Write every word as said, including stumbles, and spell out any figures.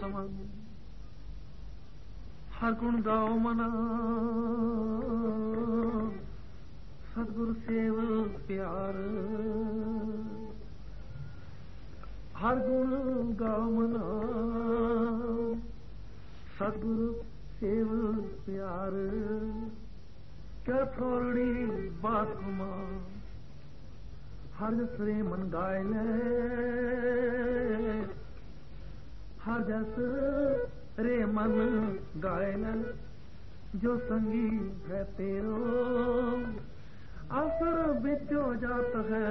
समन हर गुण गाओ मना सतगुरु सेव प्यार हर गुण गाओ मना सतगुरु सेव प्यार क्या थोड़ी बात हुमा हर जस रे मन गाय ले हर जस रे मन गाय ले जो संगी है तेरो असर बिचो जात है